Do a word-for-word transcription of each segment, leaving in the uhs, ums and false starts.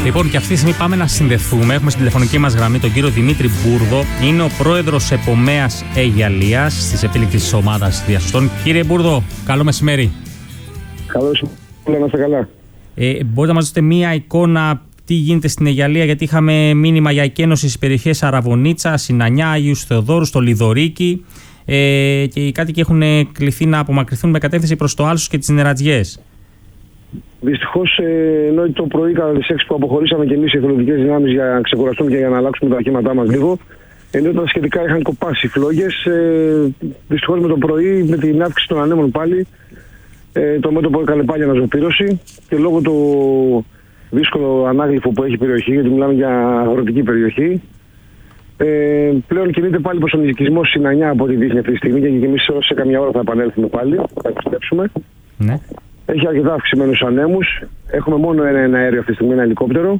Λοιπόν, και αυτή τη στιγμή πάμε να συνδεθούμε. Έχουμε στην τηλεφωνική μας γραμμή τον κύριο Δημήτρη Μπούρδο. Είναι ο πρόεδρος Επομέας Αιγιαλίας της επίληκτης ομάδας διασωστών. Κύριε Μπούρδο, καλό μεσημέρι. Καλό μεσημέρι, να είστε καλά. Ε, μπορείτε να μας δώσετε μία εικόνα τι γίνεται στην Αιγιαλία, γιατί είχαμε μήνυμα για εκένωση στις περιοχές Αραβωνίτσα, Συνανιά, Αγίους Θεοδόρου, στο Λιδωρίκι ε, και οι κάτοικοι έχουν κληθεί να απομακρυνθούν με κατεύθυνση προς το Άλσος και τις Νερατζιές. Δυστυχώς, ε, ενώ το πρωί κατά τις έξι που αποχωρήσαμε και εμείς οι εθελοντικές δυνάμεις για να ξεκουραστούμε και για να αλλάξουμε τα οχήματά μας λίγο, ενώ τα σχετικά είχαν κοπάσει φλόγες, ε, δυστυχώς με το πρωί, με την αύξηση των ανέμων πάλι, ε, το μέτωπο έκανε πάλι αναζωπήρωση και λόγω του δύσκολου ανάγλυφου που έχει η περιοχή, γιατί μιλάμε για αγροτική περιοχή, ε, πλέον κινείται πάλι προς τον οικισμό Συνανιά από ό,τι δείχνει αυτή τη στιγμή, και εμείς σε καμιά ώρα θα επανέλθουμε πάλι, θα επιστρέψουμε. Ναι. Έχει αρκετά αυξημένους ανέμους. Έχουμε μόνο ένα, ένα αέριο αυτή τη στιγμή, ένα ελικόπτερο.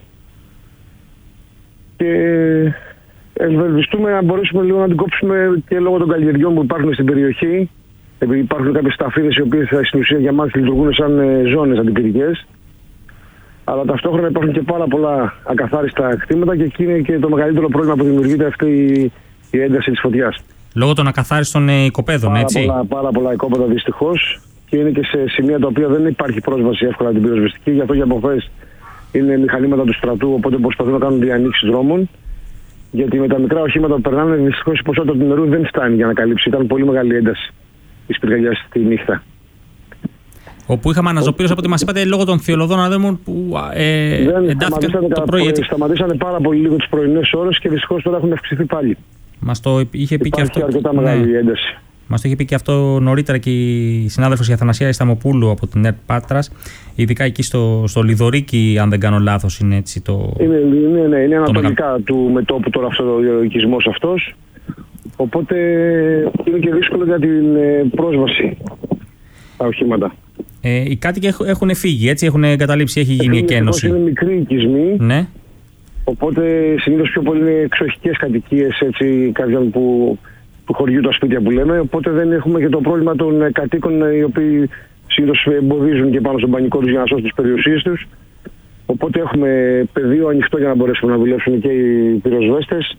Και ευελπιστούμε να μπορέσουμε λίγο να την κόψουμε και λόγω των καλλιεργιών που υπάρχουν στην περιοχή. Επειδή υπάρχουν κάποιες σταφίδες οι οποίες στην ουσία για μας λειτουργούν σαν ζώνες αντιπυρικές. Αλλά ταυτόχρονα υπάρχουν και πάρα πολλά ακαθάριστα κτήματα και εκεί είναι και το μεγαλύτερο πρόβλημα που δημιουργείται αυτή η ένταση της φωτιάς. Λόγω των ακαθάριστων οικοπαίδων, πάρα έτσι. Πολλά, πάρα πολλά οικόπεδα δυστυχώς. Και είναι και σε σημεία τα οποία δεν υπάρχει πρόσβαση εύκολα την πυροσβεστική. Γι' αυτό και από χθες είναι μηχανήματα του στρατού, οπότε προσπαθούν να κάνουν διανοίξεις δρόμων. Γιατί με τα μικρά οχήματα που περνάνε, δυστυχώς η ποσότητα του νερού δεν φτάνει για να καλύψει. Ήταν πολύ μεγάλη ένταση της πυρκαγιάς τη νύχτα. Όπου είχαμε αναζωπήρωση, από ό,τι μας είπατε, λόγω των θειολωδών ανέμων που ε, εντάθηκαν το πρωί. Έτσι. Σταματήσανε πάρα πολύ λίγο τις πρωινές ώρες και δυστυχώς τώρα έχουν αυξηθεί πάλι. Μας το είχε πει και αυτό. Αρκετά μεγάλη ναι. ένταση. Μας το είχε πει και αυτό νωρίτερα και η συνάδελφος η Αθανασία Ισταμοπούλου από την ΕΡΤ Πάτρας, ειδικά εκεί στο, στο Λιδωρίκι, αν δεν κάνω λάθος, είναι έτσι το. Είναι, είναι, ναι, είναι ανατολικά μεγα... του μετώπου τώρα αυτό ο οικισμός αυτός. Οπότε είναι και δύσκολο για την ε, πρόσβαση στα οχήματα. Ε, οι κάτοικοι έχουν φύγει, έτσι, έχουν εγκαταλείψει, έχει γίνει εκένωση. Είναι μικροί οικισμοί. Ναι. Οπότε συνήθως πιο πολύ είναι εξοχικές κατοικίες, έτσι, κάποιον που. Του χωριού τα σπίτια που λέμε, οπότε δεν έχουμε και το πρόβλημα των κατοίκων οι οποίοι συνήθως εμποδίζουν και πάνω στον πανικό τους για να σώσουν τις περιουσίες τους. Οπότε έχουμε πεδίο ανοιχτό για να μπορέσουμε να δουλέψουν και οι πυροσβέστες.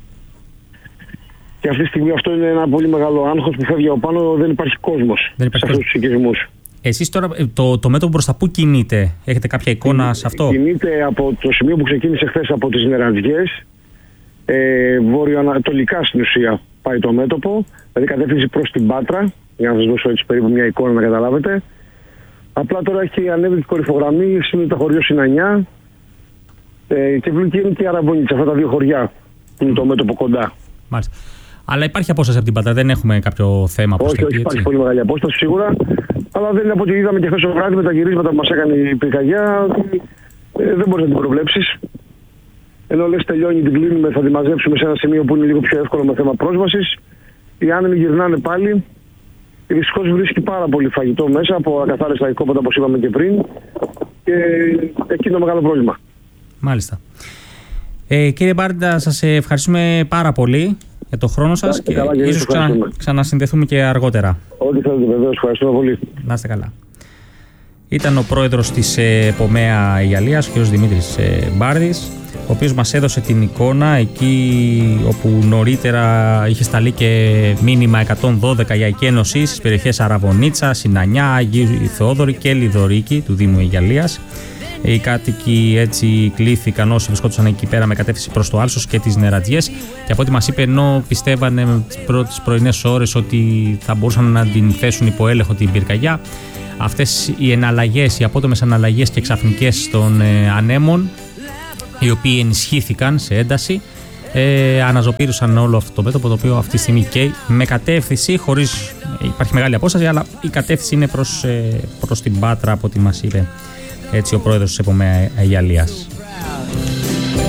Και αυτή τη στιγμή αυτό είναι ένα πολύ μεγάλο άγχος που φεύγει από πάνω, δεν υπάρχει κόσμος δεν υπάρχει σε αυτούς τους οικισμούς. Εσείς τώρα το, το μέτωπο προς τα πού κινείται, έχετε κάποια εικόνα σε αυτό? Κινείται από το σημείο που ξεκίνησε χθες από τις Νερατζιές, ε, βορειοανατολικά στην ουσία. Πάει το μέτωπο, δηλαδή κατεύθυνση προς την Πάτρα, για να σας δώσω έτσι περίπου μια εικόνα να καταλάβετε. Απλά τώρα έχει ανέβει και κορυφογραμμή, είναι το χωριό Συνανιά ε, και είναι και η Αραβωνίτσα, αυτά τα δύο χωριά που είναι το μέτωπο κοντά. Μάλιστα. Αλλά υπάρχει απόσταση από την Πάτρα, δεν έχουμε κάποιο θέμα αποσταση. Όχι, όχι, υπάρχει πολύ μεγάλη απόσταση σίγουρα, αλλά δεν είναι από ό,τι είδαμε και χθες το βράδυ με τα γυρίσματα που μας έκανε η πυρκαγιά, ε, δεν μπορείς να την προβλέψεις. Ενώ λες τελειώνει, την κλείνουμε, θα τη μαζέψουμε σε ένα σημείο που είναι λίγο πιο εύκολο με θέμα πρόσβασης. Οι άνεμοι γυρνάνε πάλι. Δυστυχώς βρίσκει πάρα πολύ φαγητό μέσα από ακαθάριστα οικόπεδα όπως είπαμε και πριν. Και εκεί είναι το μεγάλο πρόβλημα. Μάλιστα. Ε, κύριε Μπάρντα, σας ευχαριστούμε πάρα πολύ για το χρόνο σας και, και ίσως ξανα, ξανασυνδεθούμε και αργότερα. Ό,τι θέλετε, βεβαίως. Ευχαριστούμε πολύ. Να είστε καλά. Ήταν ο πρόεδρος της Επομέα Αιγιαλίας, ο κ. Δημήτρης Μπάρδης, ο οποίος μας έδωσε την εικόνα εκεί όπου νωρίτερα είχε σταλεί και μήνυμα εκατόν δώδεκα για εκένωση στις περιοχές Αραβωνίτσα, Συνανιά, Αγίου Θεόδωρη και Λιδωρίκι του Δήμου Αιγιαλίας. Οι κάτοικοι έτσι κλήθηκαν όσοι βρισκόντουσαν εκεί πέρα με κατεύθυνση προς το Άλσος και τις Νερατζιές, και από ό,τι μας είπε, ενώ πιστεύανε τις πρώτες πρωινές ώρες ότι θα μπορούσαν να την θέσουν υπό έλεγχο την πυρκαγιά, αυτές οι εναλλαγές, οι απότομες εναλλαγές και ξαφνικές των ε, ανέμων, οι οποίοι ενισχύθηκαν σε ένταση, ε, αναζωπήρωσαν όλο αυτό το μέτωπο, το οποίο αυτή τη στιγμή καίει με κατεύθυνση, χωρίς υπάρχει μεγάλη απόσταση, αλλά η κατεύθυνση είναι προς, ε, προς την Πάτρα, από ό,τι μας είπε έτσι ο πρόεδρος της Επομέα Αιγιαλίας.